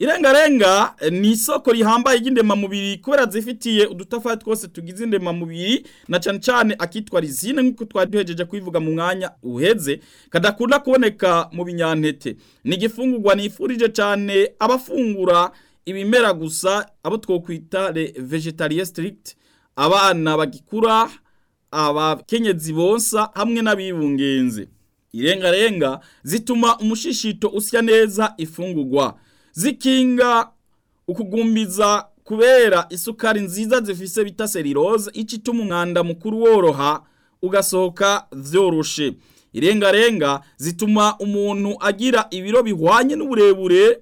Irengarenga ni isoko rihambaye ry'indemamubiri kubera zifitiye udutafari twose tugize indemamubiri na cane cane akitwa lysine nkuko twari duhejeje kubivuga mu mwanya uheze kadakunda kuboneka mu binyantete. Ni igifungurwa nifurije cane abafungura ibimera gusa abo twokwita les végétariens strict, abana bagikura, abakenyezi bonsa hamwe n'abibungenze. Irengarenga zituma umushishito usya neza ifungurwa, zikinga ukugumbiza kubera isukari nziza zifise bita cellulose icituma umwanda mukuru woroha ugasohoka vyoroshe. Irengarenga zituma umuntu agira ibiro bihwanye n'uburebure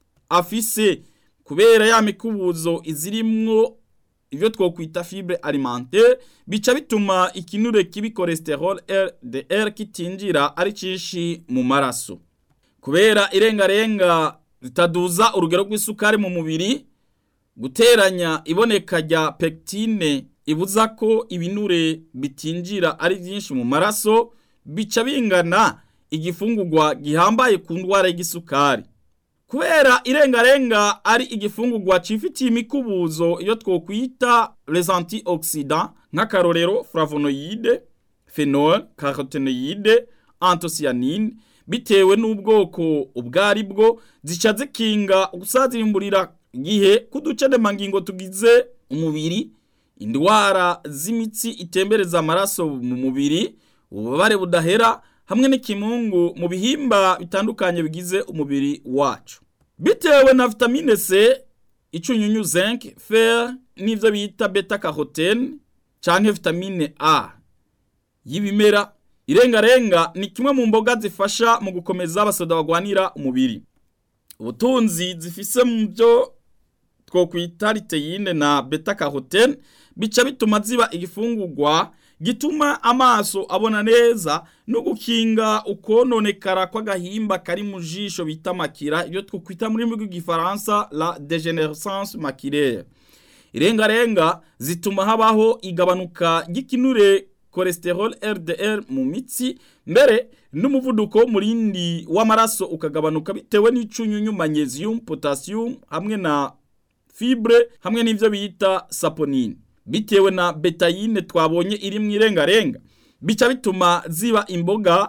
afise kubera ya mikubuzo izirimwo ivyo twokwita fibre alimentaire, bica bituma ikinure kibi cholesterol LDL kitinjira ari cishi mu maraso. Kubera irengarenga zitaduza urugero rw'isukari mu mubiri, guteranya iboneka rya pectine ibuza ko ibinure bitinjira ari byinshi mu maraso, bica bingana igifungurwa gihambaye ku ndwara y'igisukari. Kubera irengarenga ari igifungurwa cifitiye imikubuzo iyo twokwita les antioxydants nk'akarorero flavonoïde, phenol, carotenoïde, anthocyanine, bitewe n'ubwoko ubwari bwo zica zikinga gusazimburira gihe kuducedemangingo tugize umubiri, indwara z'imitsi itembereza amaraso mu mubiri, ububabare budahera hamwe n'ikimungu mu bihimba bitandukanye bigize umubiri wacu. Bitewe na vitamine C, icunyunyu zinc, fer n'ivyo bita beta carotene canke vitamine A y'ibimera, irengarenga ni kimwe mu mboga zifasha mu gukomeza abasoda bagwanira umubiri. Ubutunzi zifise mu byo twokwita luteine na beta carotene bica bituma ziba igifungurwa gituma amaso abona neza no gukinga ukononekara kw'agahimba kari mu jisho bita makira, iyo twokwita muri rw'igifaransa la dégénérescence maculaire. Irengarenga zituma habaho igabanuka ry'ikinure cholesterol LDL mu mitsi, mbere n'umuvuduko murindi w'amaraso ukagabanuka bitewe n'icunyunyu magnesium, potassium hamwe na fibre hamwe n'ivyo bita saponine. Bitewe na betaine twabonye iri mu irengarenga, bica bituma ziba imboga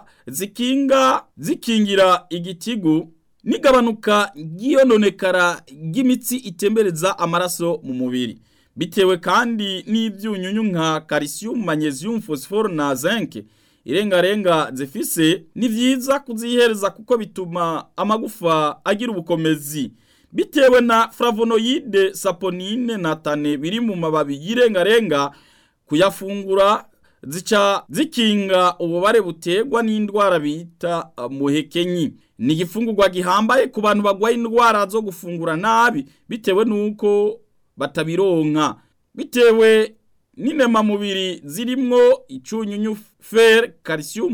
zikingira igitigu n'igabanuka ry'iyononekara ry'imitsi itembereza amaraso mu mubiri. Bitewe kandi n'ivyunyunyu nka calcium, magnesium, phosphore na zinc irengarenga zifise, ni vyiza kuzihereza kuko bituma amagufa agira ubukomezi. Bitewe na flavonoïde, saponine na tane biri mu mababi y'irengarenga, kuyafungura zica zikinga ububare butegwa n'indwara bita muhekenyi. Ni igifungurwa gihambaye ku bantu bagwaye indwara zo gufungura nabi bitewe nuko batabironka. Bitewe n'inema mubiri zirimwo icunyunyu fer, calcium